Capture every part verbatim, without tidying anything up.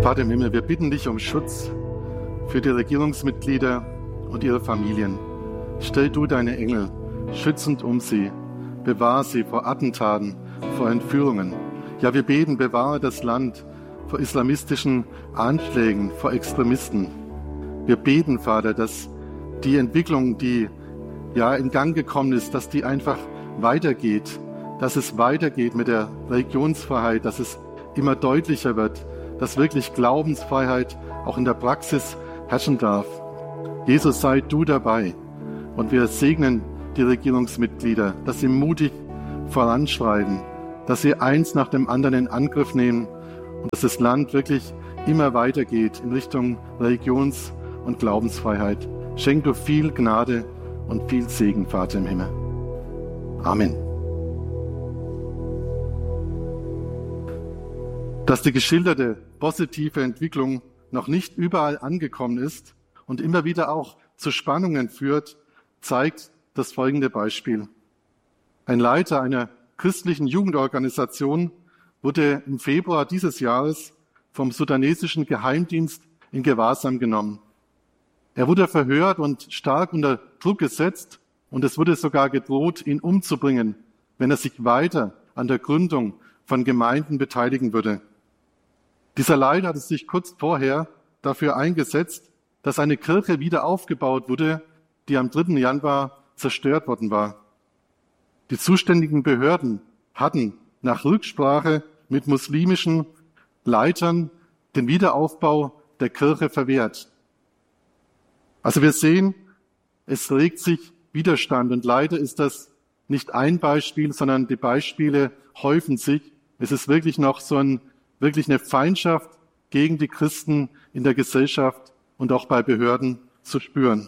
Vater im Himmel, wir bitten dich um Schutz für die Regierungsmitglieder und ihre Familien. Stell du deine Engel schützend um sie, bewahre sie vor Attentaten, vor Entführungen. Ja, wir beten, bewahre das Land vor islamistischen Anschlägen, vor Extremisten. Wir beten, Vater, dass die Entwicklung, die ja in Gang gekommen ist, dass die einfach weitergeht, dass es weitergeht mit der Religionsfreiheit, dass es immer deutlicher wird, dass wirklich Glaubensfreiheit auch in der Praxis herrschen darf. Jesus, sei du dabei. Und wir segnen die Regierungsmitglieder, dass sie mutig voranschreiten, dass sie eins nach dem anderen in Angriff nehmen und dass das Land wirklich immer weitergeht in Richtung Religions- und Glaubensfreiheit. Schenk du viel Gnade und viel Segen, Vater im Himmel. Amen. Dass die geschilderte positive Entwicklung noch nicht überall angekommen ist und immer wieder auch zu Spannungen führt, zeigt das folgende Beispiel. Ein Leiter einer christlichen Jugendorganisation wurde im Februar dieses Jahres vom sudanesischen Geheimdienst in Gewahrsam genommen. Er wurde verhört und stark unter Druck gesetzt und es wurde sogar gedroht, ihn umzubringen, wenn er sich weiter an der Gründung von Gemeinden beteiligen würde. Dieser Leiter hatte sich kurz vorher dafür eingesetzt, dass eine Kirche wieder aufgebaut wurde, die am dritten Januar zerstört worden war. Die zuständigen Behörden hatten nach Rücksprache mit muslimischen Leitern den Wiederaufbau der Kirche verwehrt. Also wir sehen, es regt sich Widerstand und leider ist das nicht ein Beispiel, sondern die Beispiele häufen sich. Es ist wirklich noch so ein wirklich eine Feindschaft gegen die Christen in der Gesellschaft und auch bei Behörden zu spüren.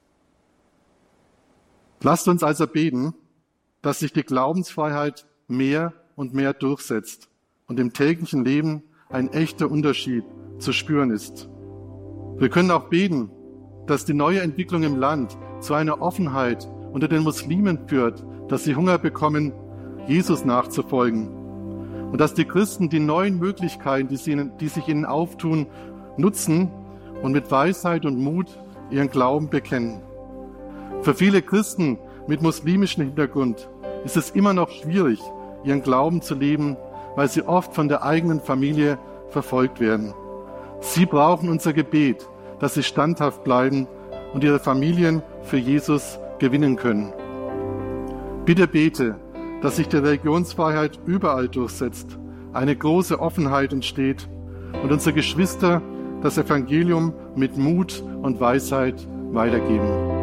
Lasst uns also beten, dass sich die Glaubensfreiheit mehr und mehr durchsetzt und im täglichen Leben ein echter Unterschied zu spüren ist. Wir können auch beten, dass die neue Entwicklung im Land zu einer Offenheit unter den Muslimen führt, dass sie Hunger bekommen, Jesus nachzufolgen. Und dass die Christen die neuen Möglichkeiten, die, sie, die sich ihnen auftun, nutzen und mit Weisheit und Mut ihren Glauben bekennen. Für viele Christen mit muslimischem Hintergrund ist es immer noch schwierig, ihren Glauben zu leben, weil sie oft von der eigenen Familie verfolgt werden. Sie brauchen unser Gebet, dass sie standhaft bleiben und ihre Familien für Jesus gewinnen können. Bitte bete, dass sich die Religionsfreiheit überall durchsetzt, eine große Offenheit entsteht und unsere Geschwister das Evangelium mit Mut und Weisheit weitergeben.